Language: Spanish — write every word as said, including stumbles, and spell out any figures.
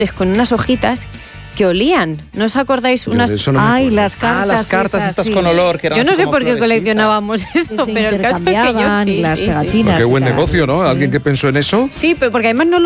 con unas hojitas que olían. ¿No os acordáis? Yo unas de eso no me Ay, acuerdo. las cartas. Ah, las cartas esas, estas sí. con olor. Que eran Yo no así sé como por qué florecitas. coleccionábamos eso, Se pero el caso es que yo intercambiaban sí, las sí, sí. pegatinas. Qué buen y tal. negocio, ¿no? Sí. Alguien que pensó en eso. Sí, pero porque además no lo